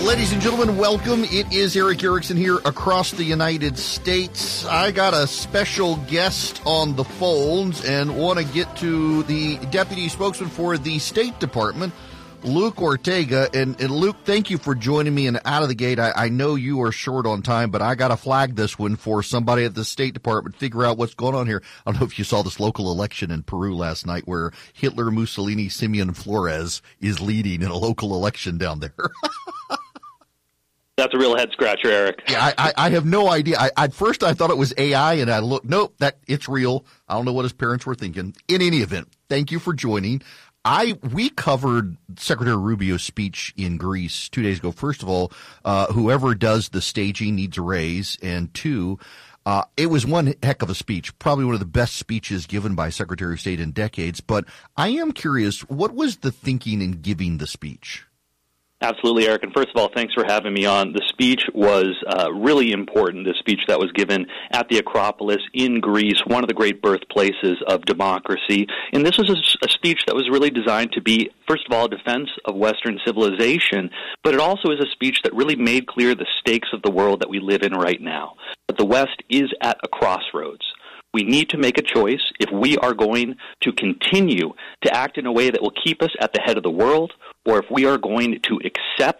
Ladies and gentlemen, welcome. It is Erick Erickson here across the United States. I got a special guest on the phones and want to get to the deputy spokesman for the State Department, Luke Ortega. And Luke, thank you for joining me. And out of the gate, I know you are short on time, but I got to flag this one for somebody at the State Department, figure out what's going on here. I don't know if you saw this local election in Peru last night where Hitler Mussolini Simeon Flores is leading in a local election down there. That's a real head-scratcher, Eric. Yeah, I have no idea. At first I thought it was AI, and I looked, nope, it's real. I don't know what his parents were thinking. In any event, thank you for joining. We covered Secretary Rubio's speech in Greece 2 days ago. First of all, whoever does the staging needs a raise, and two, it was one heck of a speech, probably one of the best speeches given by Secretary of State in decades. But I am curious, what was the thinking in giving the speech? Absolutely, Eric. And first of all, thanks for having me on. The speech was really important, the speech that was given at the Acropolis in Greece, one of the great birthplaces of democracy. And this was a speech that was really designed to be, first of all, a defense of Western civilization, but it also is a speech that really made clear the stakes of the world that we live in right now. That the West is at a crossroads. We need to make a choice if we are going to continue to act in a way that will keep us at the head of the world, or if we are going to accept